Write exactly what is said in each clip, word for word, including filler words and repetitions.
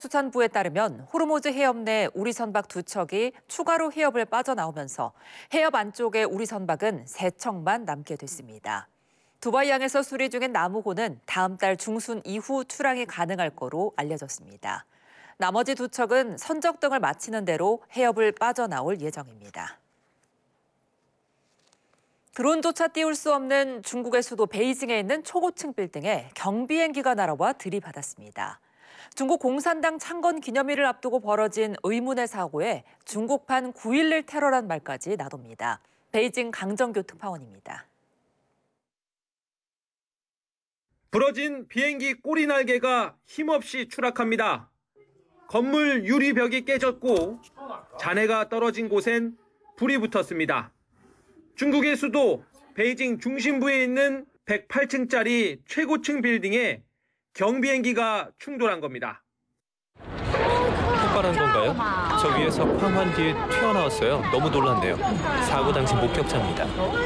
수산부에 따르면 호르무즈 해협 내 우리 선박 두 척이 추가로 해협을 빠져나오면서 해협 안쪽의 우리 선박은 세 척만 남게 됐습니다. 두바이항에서 수리 중인 나무호는 다음 달 중순 이후 출항이 가능할 거로 알려졌습니다. 나머지 두 척은 선적 등을 마치는 대로 해협을 빠져나올 예정입니다. 드론조차 띄울 수 없는 중국의 수도 베이징에 있는 초고층 빌딩에 경비행기가 날아와 들이받았습니다. 중국 공산당 창건 기념일을 앞두고 벌어진 의문의 사고에 중국판 구일일 테러란 말까지 나돕니다. 베이징 강정규 특파원입니다. 부러진 비행기 꼬리 날개가 힘없이 추락합니다. 건물 유리벽이 깨졌고 잔해가 떨어진 곳엔 불이 붙었습니다. 중국의 수도 베이징 중심부에 있는 백팔 층짜리 최고층 빌딩에 경비행기가 충돌한 겁니다. 폭발한 건가요? 저 위에서 쾅한 뒤에 튀어나왔어요. 너무 놀랐네요. 사고 당시 목격자입니다.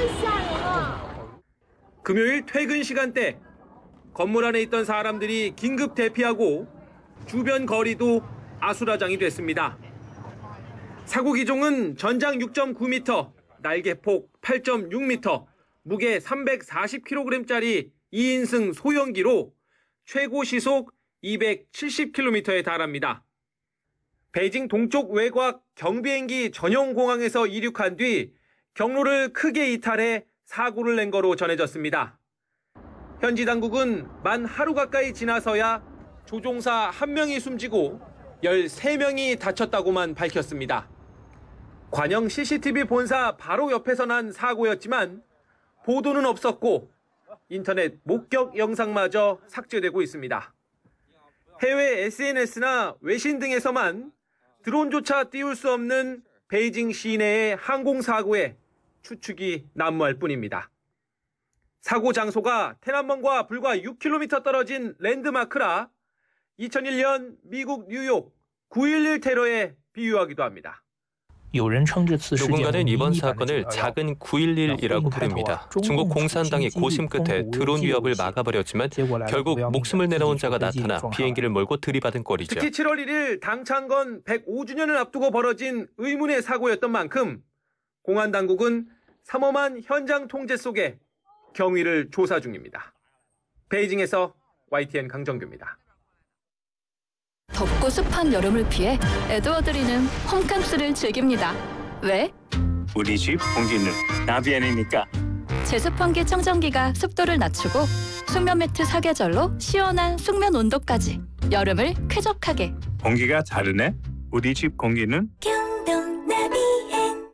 금요일 퇴근 시간대 건물 안에 있던 사람들이 긴급 대피하고 주변 거리도 아수라장이 됐습니다. 사고 기종은 전장 육 점 구 미터, 날개폭 팔 점 육 미터, 무게 삼백사십 킬로그램짜리 이 인승 소형기로 최고 시속 이백칠십 킬로미터에 달합니다. 베이징 동쪽 외곽 경비행기 전용 공항에서 이륙한 뒤 경로를 크게 이탈해 사고를 낸 거로 전해졌습니다. 현지 당국은 만 하루 가까이 지나서야 조종사 한 명이 숨지고 열세 명이 다쳤다고만 밝혔습니다. 관영 씨씨티비 본사 바로 옆에서 난 사고였지만 보도는 없었고 인터넷 목격 영상마저 삭제되고 있습니다. 해외 에스엔에스나 외신 등에서만 드론조차 띄울 수 없는 베이징 시내의 항공사고에 추측이 난무할 뿐입니다. 사고 장소가 테난먼과 불과 육 킬로미터 떨어진 랜드마크라 이천일 년 미국 뉴욕 구 일일 테러에 비유하기도 합니다. 누군가는 이번 사건을 작은 구 일일이라고 부릅니다. 중국 공산당이 고심 끝에 드론 위협을 막아버렸지만 결국 목숨을 내놓은 자가 나타나 비행기를 몰고 들이받은 꼴이죠. 특히 칠월 일일 당 창건 백오 주년을 앞두고 벌어진 의문의 사고였던 만큼 공안 당국은 삼엄한 현장 통제 속에 경위를 조사 중입니다. 베이징에서 와이티엔 강정규입니다. 덥고 습한 여름을 피해 에드워드리는 홈캉스를 즐깁니다. 왜? 우리 집 공기는 나비엔이니까. 제습 환기 청정기가 습도를 낮추고 숙면 매트 사계절로 시원한 숙면 온도까지 여름을 쾌적하게. 공기가 다르네. 우리 집 공기는 경동 나비엔.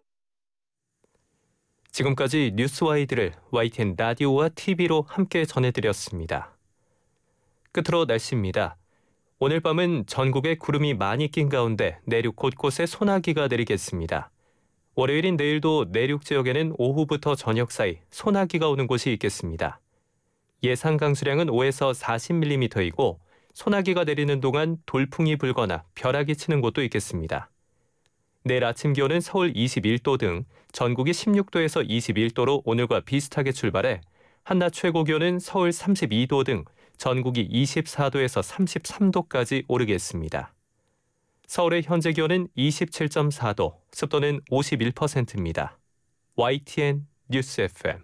지금까지 뉴스와이드를 와이티엔 라디오와 티비로 함께 전해드렸습니다. 끝으로 날씨입니다. 오늘 밤은 전국에 구름이 많이 낀 가운데 내륙 곳곳에 소나기가 내리겠습니다. 월요일인 내일도 내륙 지역에는 오후부터 저녁 사이 소나기가 오는 곳이 있겠습니다. 예상 강수량은 오에서 사십 밀리미터이고 소나기가 내리는 동안 돌풍이 불거나 벼락이 치는 곳도 있겠습니다. 내일 아침 기온은 서울 이십일 도 등 전국이 십육 도에서 이십일 도로 오늘과 비슷하게 출발해 한낮 최고 기온은 서울 삼십이 도 등 전국이 이십사 도에서 삼십삼 도까지 오르겠습니다. 서울의 현재 기온은 이십칠 점 사 도, 습도는 오십일 퍼센트입니다. 와이티엔 뉴스 에프엠.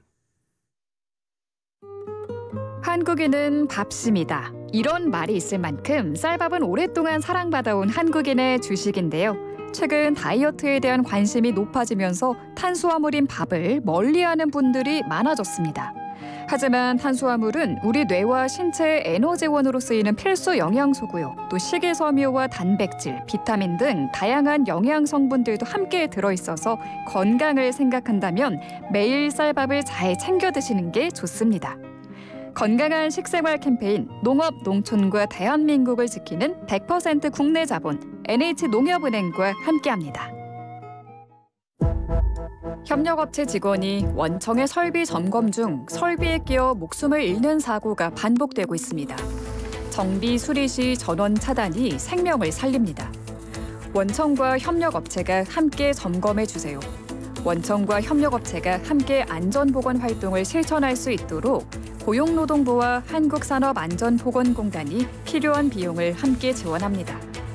한국인은 밥심이다. 이런 말이 있을 만큼 쌀밥은 오랫동안 사랑받아온 한국인의 주식인데요. 최근 다이어트에 대한 관심이 높아지면서 탄수화물인 밥을 멀리하는 분들이 많아졌습니다. 하지만 탄수화물은 우리 뇌와 신체의 에너지원으로 쓰이는 필수 영양소고요. 또 식이섬유와 단백질, 비타민 등 다양한 영양 성분들도 함께 들어있어서 건강을 생각한다면 매일 쌀밥을 잘 챙겨 드시는 게 좋습니다. 건강한 식생활 캠페인 농업, 농촌과 대한민국을 지키는 백 퍼센트 국내 자본 엔에이치농협은행과 함께합니다. 협력업체 직원이 원청의 설비 점검 중 설비에 끼어 목숨을 잃는 사고가 반복되고 있습니다. 정비 수리 시 전원 차단이 생명을 살립니다. 원청과 협력업체가 함께 점검해 주세요. 원청과 협력업체가 함께 안전보건 활동을 실천할 수 있도록 고용노동부와 한국산업안전보건공단이 필요한 비용을 함께 지원합니다.